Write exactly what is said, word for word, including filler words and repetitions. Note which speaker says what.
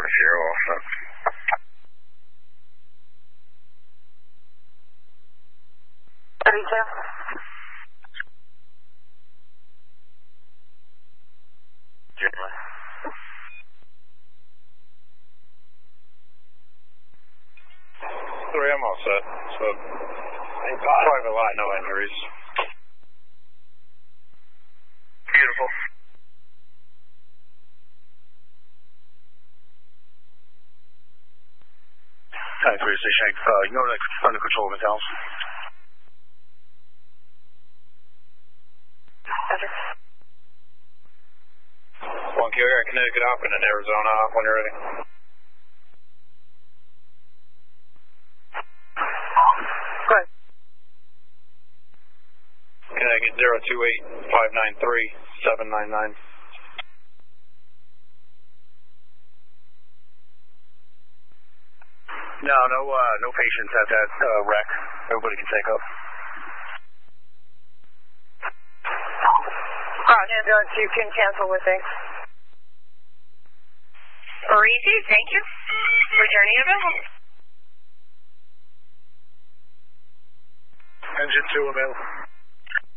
Speaker 1: Florida Sierra, all set.
Speaker 2: thirty-two.
Speaker 1: Generally. Three, I'm all set. So, private line, no injuries. Beautiful. Nine three station, uh, you know, like under control of the house. One Q, I got Connecticut up and then Arizona up when you're ready.
Speaker 2: Good.
Speaker 1: Connecticut zero two eight five nine three seven nine nine. No, no, uh, no patients at that uh, wreck. Everybody can take up.
Speaker 2: Alright, ambulance, you can cancel with me.
Speaker 3: Received, thank you. Returning available.
Speaker 1: Engine two available.